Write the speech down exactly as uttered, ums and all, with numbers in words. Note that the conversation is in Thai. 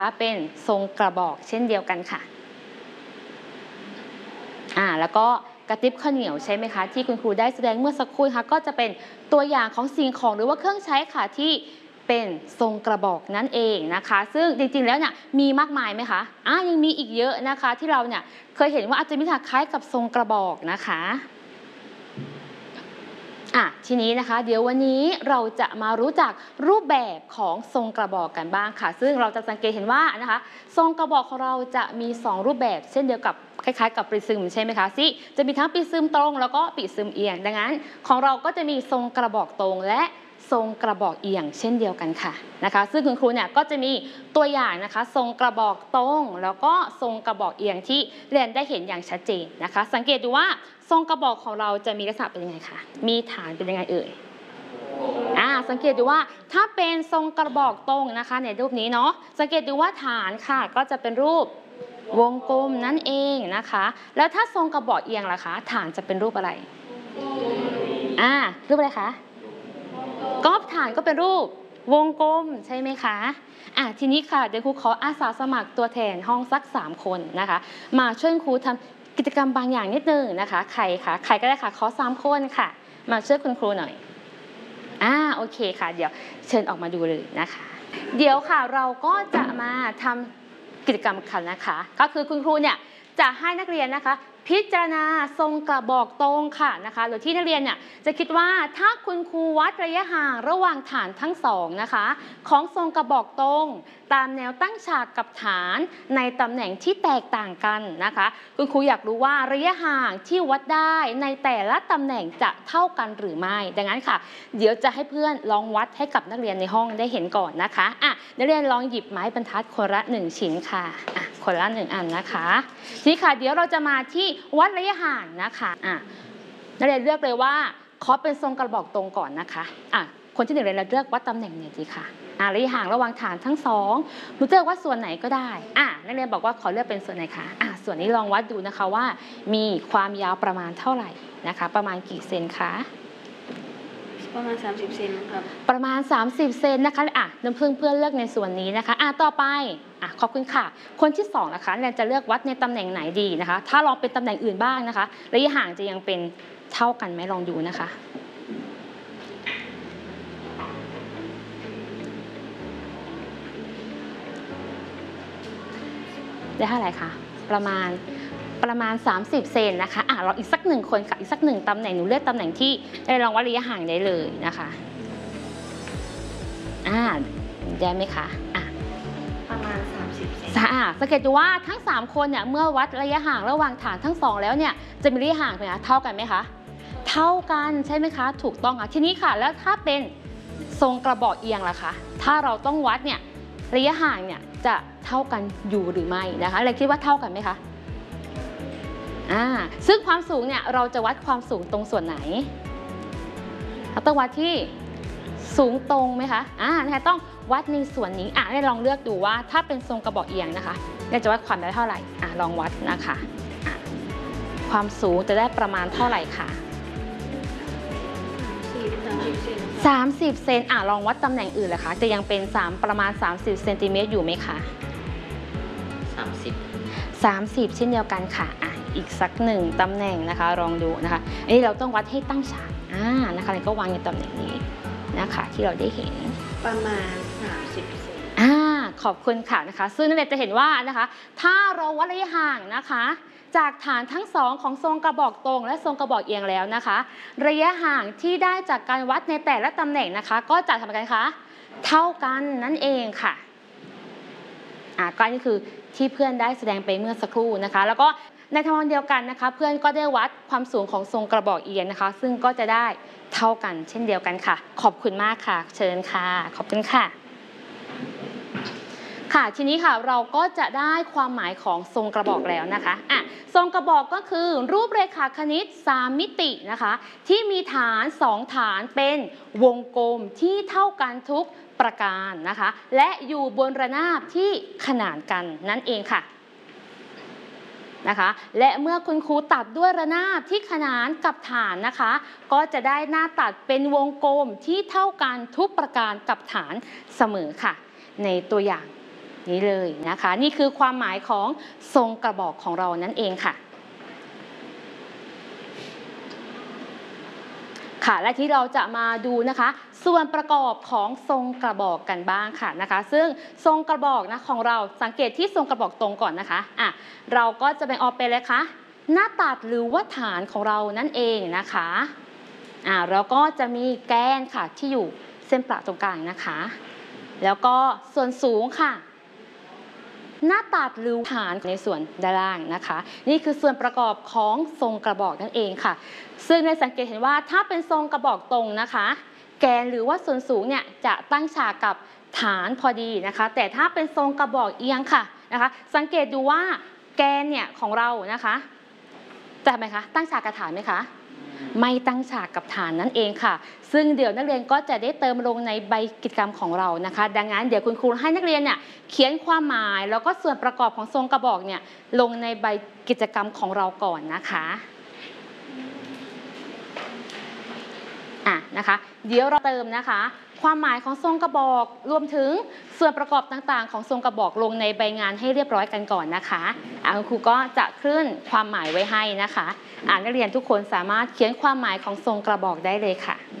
เป็นทรงกระบอกเช่นเดียวกันค่ะอ่าแล้วก็กระติบข้าวเหนียวใช่ไหมคะที่คุณครูได้แสดงเมื่อสักครู่ค่ะก็จะเป็นตัวอย่างของสิ่งของหรือว่าเครื่องใช้ค่ะที่เป็นทรงกระบอกนั่นเองนะคะซึ่งจริงๆแล้วเนี่ยมีมากมายไหมคะอ่ายังมีอีกเยอะนะคะที่เราเนี่ยเคยเห็นว่าอาจจะมีลักษณะคล้ายกับทรงกระบอกนะคะอ่ะทีนี้นะคะเดี๋ยววันนี้เราจะมารู้จักรูปแบบของทรงกระบอกกันบ้างค่ะซึ่งเราจะสังเกตเห็นว่านะคะทรงกระบอกของเราจะมีสองรูปแบบเช่นเดียวกับคล้ายๆกับปริซึมใช่ไหมคะที่จะมีทั้งปริซึมตรงแล้วก็ปริซึมเอียงดังนั้นของเราก็จะมีทรงกระบอกตรงและทรงกระบอกเอียงเช่นเดียวกันค่ะนะคะซึ่งคุณครูเนี่ยก็จะมีตัวอย่างนะคะทรงกระบอกตรงแล้วก็ทรงกระบอกเอียงที่เรียนได้เห็นอย่างชัดเจนนะคะสังเกตดูว่าทรงกระบอกของเราจะมีลักษณะเป็นยังไงคะมีฐานเป็นยังไงเอ่ยอ่าสังเกตดูว่าถ้าเป็นทรงกระบอกตรงนะคะในรูปนี้เนาะสังเกตดูว่าฐานค่ะก็จะเป็นรูปวงกลมนั่นเองนะคะแล้วถ้าทรงกระบอกเอียงล่ะคะฐานจะเป็นรูปอะไรอ่ารูปอะไรคะกรอบฐานก็เป็นรูปวงกลมใช่ไหมคะอ่ะทีนี้ค่ะเดี๋ยวครูขออาสาสมัครตัวแทนห้องสักสามคนนะคะมาช่วยครูทำกิจกรรมบางอย่างนิดนึงนะคะใครคะใครก็ได้ค่ะขอสามคนค่ะมาช่วยคุณครูหน่อยอ่าโอเคค่ะเดี๋ยวเชิญออกมาดูเลยนะคะเดี๋ยวค่ะเราก็จะมาทำกิจกรรมกันนะคะก็คือคุณครูเนี่ยจะให้นักเรียนนะคะพิจารณาทรงกระบอกตรงค่ะนะคะโดยที่นักเรียนเนี่ยจะคิดว่าถ้าคุณครูวัดระยะห่างระหว่างฐานทั้งสองนะคะของทรงกระบอกตรงตามแนวตั้งฉากกับฐานในตำแหน่งที่แตกต่างกันนะคะคุณครูอยากรู้ว่าระยะห่างที่วัดได้ในแต่ละตำแหน่งจะเท่ากันหรือไม่ดังนั้นค่ะเดี๋ยวจะให้เพื่อนลองวัดให้กับนักเรียนในห้องได้เห็นก่อนนะคะอ่ะนักเรียนลองหยิบไม้บรรทัดคนละหนึ่งชิ้นค่ะอ่ะคนละหนึ่งอันนะคะทีนี้ค่ะเดี๋ยวเราจะมาที่วัดระยะห่างนะคะอ่ะนักเรียนเลือกเลยว่าขอเป็นทรงกระบอกตรงก่อนนะคะอ่ะคนที่หนึ่งเลยเราเลือกวัดตำแหน่งเนี่ยดีค่ะอ่ะระยะห่างระหว่างฐานทั้งสองหนูเลือกว่าส่วนไหนก็ได้อ่ะนักเรียนบอกว่าขอเลือกเป็นส่วนไหนคะอ่ะส่วนนี้ลองวัดดูนะคะว่ามีความยาวประมาณเท่าไหร่นะคะประมาณกี่เซนคะประมาณสามสิบเซนครับประมาณสามสิบเซนนะคะอ่ะน้ำพึ่งเพื่อนเลือกในส่วนนี้นะคะอ่ะต่อไปอ่ะขอบคุณค่ะคนที่สองนะคะเราจะเลือกวัดในตำแหน่งไหนดีนะคะถ้าลองเป็นตำแหน่งอื่นบ้างนะคะระยะห่างจะยังเป็นเท่ากันไหมลองดูนะคะได้เท่าไหร่คะประมาณประมาณสามสิบเซนนะคะอ่ะเราอีกสักหนึ่งคนค่ะอีกสักหนึ่งตำแหน่งหนูเลือกตำแหน่งที่ได้ลองวัดระยะห่างได้เลยนะคะอ่าได้ไหมคะอ่ะประมาณสามสิบเซนสังเกตดูว่าทั้งสามคนเนี่ยเมื่อวัดระยะห่างระหว่างฐานทั้งสองแล้วเนี่ยจะมีระยะห่างเป็นเท่ากันไหมคะเท่ากันใช่ไหมคะถูกต้องค่ะทีนี้ค่ะแล้วถ้าเป็นทรงกระบอกเอียงล่ะคะถ้าเราต้องวัดเนี่ยระยะห่างเนี่ยจะเท่ากันอยู่หรือไม่นะคะเราคิดว่าเท่ากันไหมคะอ่าซึ่งความสูงเนี่ยเราจะวัดความสูงตรงส่วนไหนเราต้องวัดที่สูงตรงไหมคะอ่านะคะต้องวัดในส่วนนี้อ่ะให้ลองเลือกดูว่าถ้าเป็นทรงกระบอกเอียงนะคะเราจะวัดความได้เท่าไหร่อ่ะลองวัดนะคะอ่ะความสูงจะได้ประมาณเท่าไหร่คะสามสิบเซนอ่ะลองวัดตำแหน่งอื่นเลยคะจะยังเป็นสามประมาณสามสิบเซนติเมตรอยู่ไหมคะสามสิบสามสิบเช่นเดียวกันค่ะอ่ะอีกสักหนึ่งตำแหน่งนะคะลองดูนะคะอันนี้เราต้องวัดให้ตั้งฉากอ่านะคะแล้วก็วางในตำแหน่งนี้นะคะที่เราได้เห็นประมาณสามสิบเซนอ่าขอบคุณค่ะนะคะซึ่งนักเรียนจะเห็นว่านะคะถ้าเราวัดระยะห่างนะคะจากฐานทั้งสองของทรงกระบอกตรงและทรงกระบอกเอียงแล้วนะคะระยะห่างที่ได้จากการวัดในแต่ละตำแหน่งนะคะก็จะทำกันคะเท่ากันนั่นเองค่ะอ่าก็นี่คือที่เพื่อนได้แสดงไปเมื่อสักครู่นะคะแล้วก็ในทำนองเดียวกันนะคะเพื่อนก็ได้วัดความสูงของทรงกระบอกเอียงนะคะซึ่งก็จะได้เท่ากันเช่นเดียวกันค่ะขอบคุณมากค่ะเชิญค่ะขอบคุณค่ะค่ะทีนี้ค่ะเราก็จะได้ความหมายของทรงกระบอกแล้วนะคะอ่ะทรงกระบอกก็คือรูปเรขาคณิตสามมิตินะคะที่มีฐานสองฐานเป็นวงกลมที่เท่ากันทุกประการนะคะและอยู่บนระนาบที่ขนานกันนั่นเองค่ะนะคะและเมื่อคุณครูตัดด้วยระนาบที่ขนานกับฐานนะคะก็จะได้หน้าตัดเป็นวงกลมที่เท่ากันทุกประการกับฐานเสมอค่ะในตัวอย่างนี่เลยนะคะ นี่คือความหมายของทรงกระบอกของเรานั่นเองค่ะค่ะและที่เราจะมาดูนะคะส่วนประกอบของทรงกระบอกกันบ้างค่ะนะคะซึ่งทรงกระบอกนะของเราสังเกตที่ทรงกระบอกตรงก่อนนะคะอ่ะเราก็จะแบ่งออกเป็นเลยค่ะหน้าตัดหรือว่าฐานของเรานั่นเองนะคะอ่ะเราก็จะมีแกนค่ะที่อยู่เส้นประตรงกลางนะคะแล้วก็ส่วนสูงค่ะหน้าตัดหรือฐานในส่วนด้านล่างนะคะนี่คือส่วนประกอบของทรงกระบอกนั่นเองค่ะซึ่งในสังเกตเห็นว่าถ้าเป็นทรงกระบอกตรงนะคะแกนหรือว่าส่วนสูงเนี่ยจะตั้งฉากกับฐานพอดีนะคะแต่ถ้าเป็นทรงกระบอกเอียงค่ะนะคะสังเกตดูว่าแกนเนี่ยของเรานะคะจะไหมคะตั้งฉากกับฐานไหมคะไม่ตั้งฉากกับฐานนั่นเองค่ะซึ่งเดี๋ยวนักเรียนก็จะได้เติมลงในใบกิจกรรมของเรานะคะดังนั้นเดี๋ยวคุณครูให้นักเรียนเนี่ยเขียนความหมายแล้วก็ส่วนประกอบของทรงกระบอกเนี่ยลงในใบกิจกรรมของเราก่อนนะคะอ่ะนะคะเดี๋ยวเราเติมนะคะความหมายของทรงกระบอกรวมถึงส่วนประกอบต่างๆของทรงกระบอกลงในใบงานให้เรียบร้อยกันก่อนนะคะอ่ะคุณครูก็จะขึ้นความหมายไว้ให้นะคะอ่ะนักเรียนทุกคนสามารถเขียนความหมายของทรงกระบอกได้เลยค่ะ